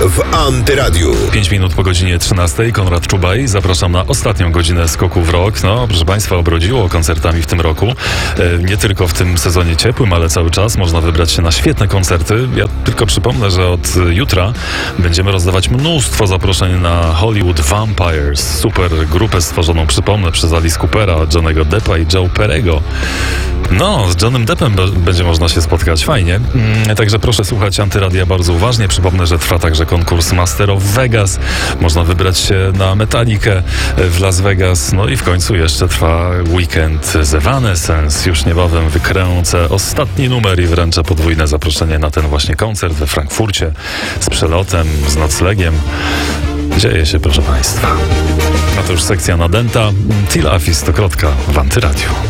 w Antyradiu. 5 minut po godzinie 13. Konrad Czubaj. Zapraszam na ostatnią godzinę skoku w rok. No, proszę Państwa, obrodziło koncertami w tym roku. Nie tylko w tym sezonie ciepłym, ale cały czas można wybrać się na świetne koncerty. Ja tylko przypomnę, że od jutra będziemy rozdawać mnóstwo zaproszeń na Hollywood Vampires. Super grupę stworzoną, przypomnę, przez Alice Coopera, Johnnego Deppa i Joe Perego. No, z Johnem Deppem będzie można się spotkać. Fajnie. Także proszę słuchać Antyradia bardzo uważnie. Przypomnę, że trwa także konkurs Master of Vegas. Można wybrać się na Metallicę w Las Vegas. No i w końcu jeszcze trwa weekend z Evanescence. Już niebawem wykręcę ostatni numer i wręczę podwójne zaproszenie na ten właśnie koncert we Frankfurcie z przelotem, z noclegiem. Dzieje się, proszę Państwa. A to już sekcja nadęta. Till Afis to krotka w Antyradiu.